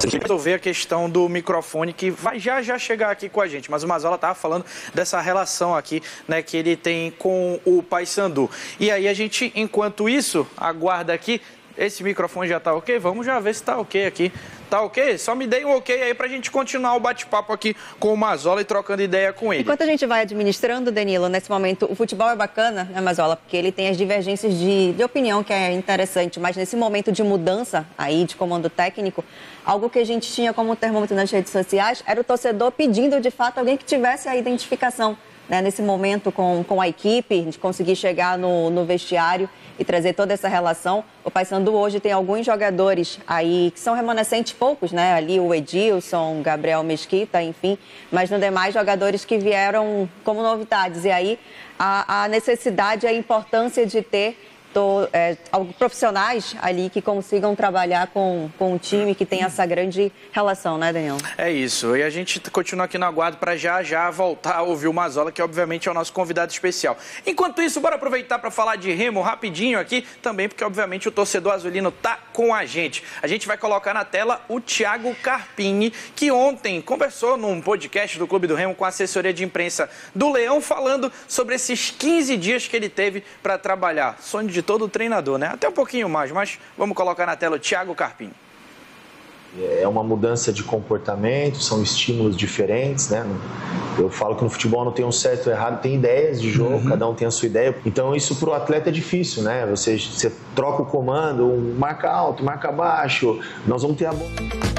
resolver a questão do microfone, que vai já chegar aqui com a gente, mas o Mazzola estava falando dessa relação aqui, né, que ele tem com o Paysandu. E aí a gente, enquanto isso, aguarda aqui. Esse microfone já tá ok? Vamos já ver se tá ok aqui. Tá ok? Só me dê um ok aí pra gente continuar o bate-papo aqui com o Mazzola e trocando ideia com ele. Enquanto a gente vai administrando, Danilo, nesse momento, o futebol é bacana, né, Mazzola? Porque ele tem as divergências de opinião, que é interessante. Mas nesse momento de mudança aí, de comando técnico, algo que a gente tinha como termômetro nas redes sociais era o torcedor pedindo, de fato, alguém que tivesse a identificação, né, nesse momento com a equipe, de conseguir chegar no vestiário e trazer toda essa relação. O Paysandu hoje tem alguns jogadores aí que são remanescentes, poucos, né? Ali o Edilson, Gabriel Mesquita, enfim, mas no demais jogadores que vieram como novidades. E aí a necessidade e a importância de ter profissionais ali que consigam trabalhar com um time que tem essa grande relação, né, Daniel? É isso. E a gente continua aqui no aguardo para já voltar a ouvir o Mazzola, que obviamente é o nosso convidado especial. Enquanto isso, bora aproveitar para falar de Remo rapidinho aqui, também porque obviamente o torcedor azulino tá com a gente. A gente vai colocar na tela o Thiago Carpini, que ontem conversou num podcast do Clube do Remo com a assessoria de imprensa do Leão, falando sobre esses 15 dias que ele teve para trabalhar. Sonho de todo treinador, né? Até um pouquinho mais, mas vamos colocar na tela o Thiago Carpini. É uma mudança de comportamento, são estímulos diferentes, né? Eu falo que no futebol não tem um certo ou errado, tem ideias de jogo, cada um tem a sua ideia. Então isso para o atleta é difícil, né? Você troca o comando, marca alto, marca baixo, nós vamos ter a bola.